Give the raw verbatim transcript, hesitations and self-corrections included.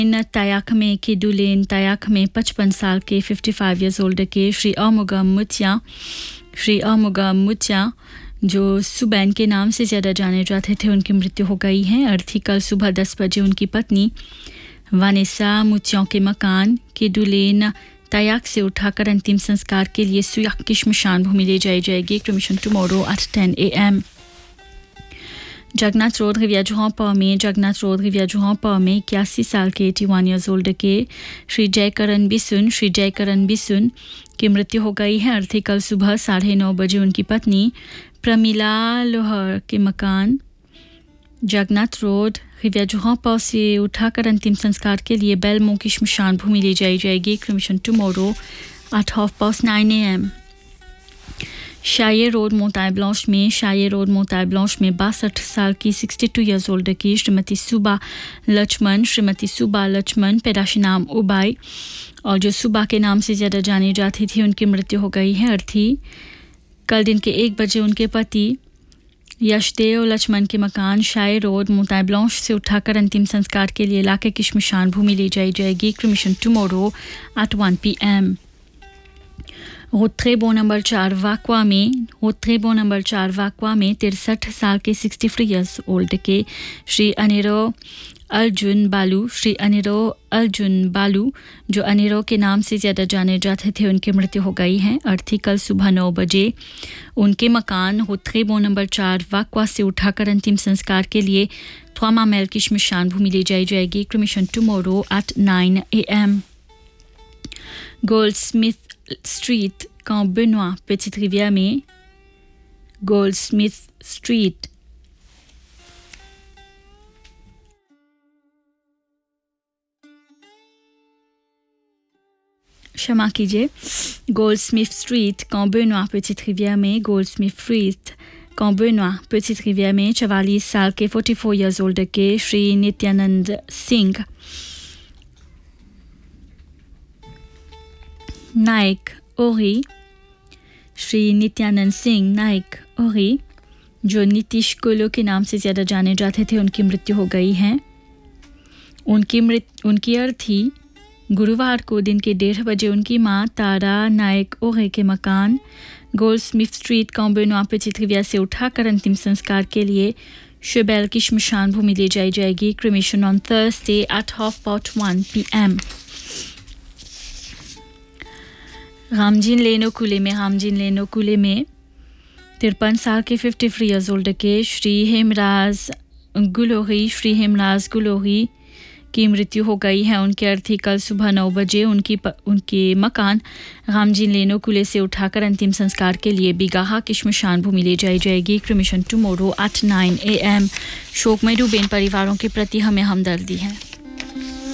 इन तायाक में के दुलेन तायाक में पचपन साल के पचपन इयर्स ओल्ड के श्री अमुगा मुतिया श्री अमुगा मुतिया जो सुबैन के नाम से ज़्यादा जाने जाते थे, उनकी मृत्यु हो गई है। अर्थी कल सुबह दस बजे उनकी पत्नी वानेसा मुतियों के मकान के दुलेन तायाक से उठाकर अंतिम संस्कार के लिए सुयाक की श्मशान भूमि ले जाई जाएगी। क्रमिशन टुमारो एट टेन ए एम। जगन्नाथ रोड रिविया जुहांपा में जगन्नाथ रोड रिविया जुहांपा में इक्यासी साल के इक्यासी इयर्स ओल्ड के श्री जयकरण बिसुन श्री जयकरण बिसुन की मृत्यु हो गई है। अर्थी कल सुबह साढ़े नौ बजे उनकी पत्नी प्रमिला लोहर के मकान जगन्नाथ रोड रिविया जुहांपा से उठाकर अंतिम संस्कार के लिए बेलमो की श्मशान भूमि ले जाई जाएगी। क्रमिशन tomorrow at half past nine A M. शाये road मोताय blanche में शाये रोड मोताय ब्लांश में बासठ साल की बासठ इयर्स ओल्ड की श्रीमती सुबा लक्ष्मण श्रीमती सुबा लक्ष्मण पैदाशी नाम उबाई और जो सुबा के नाम से ज़्यादा जानी जाती थी, उनकी मृत्यु हो गई है। अर्थी कल दिन के एक बजे उनके पति यशदेव लक्ष्मण के मकान शाये रोड मोताय ब्लांश से उठाकर अंतिम संस्कार के लिए इलाके की श्मशान भूमि ले जाई जाएगी। क्रमिशन tomorrow at one P M. रोत्रेबो number चार वाकवा में रोत्रेबो नंबर चार वाकवा में तिरसठ साल के तिरसठ इयर्स ओल्ड के श्री अनिरो अर्जुन बालू श्री अनिरो अर्जुन बालू जो अनिरो के नाम से ज़्यादा जाने जाते थे, उनकी मृत्यु हो गई है। अर्थी कल सुबह नौ बजे उनके मकान रोत्रेबो नंबर चार वाकवा से उठाकर अंतिम संस्कार के लिए थ्वामा मेल की श्मशान भूमि ले जाई जाएगी। क्रमिशन tomorrow at nine A M. Gold Smith street camp Benoît Petite Rivière में गोल्डस्मिथ स्ट्रीट क्षमा कीजिए Goldsmith street camp Benoît Petite Rivière में Goldsmith street camp Benoît Petite Rivière में चवालीस साल के चौवालीस इयर्स ओल्ड के श्री नित्यानंद सिंह नायक ओरी श्री नित्यानंद सिंह नायक ओरी जो नीतीश कोलो के नाम से ज़्यादा जाने जाते थे, उनकी मृत्यु हो गई है। उनकी मृत्यु उनकी अर्थी गुरुवार को दिन के डेढ़ बजे उनकी मां तारा नायक ओरे के मकान Goldsmith street camp Benoît Petite Rivière से उठाकर अंतिम संस्कार के लिए शुबैल की श्मशान भूमि ले जाई जाएगी। Cremation on Thursday at half past one P M. रामजीन लेनो कुले में रामजीन लेनो कुले में तिरपन साल के तिरेपन इयर्स ओल्ड के श्री हेमराज गुलोरी श्री हेमराज गुलोरी की मृत्यु हो गई है। उनके अर्थी कल सुबह नौ बजे उनकी प, उनके मकान रामजीन लेनो कुले से उठाकर अंतिम संस्कार के लिए बिगाहा की श्मशान भूमि ले जाई जाएगी। क्रमिशन tomorrow at nine A M. शोकमय डूबेन परिवारों के प्रति हमें हमदर्दी है।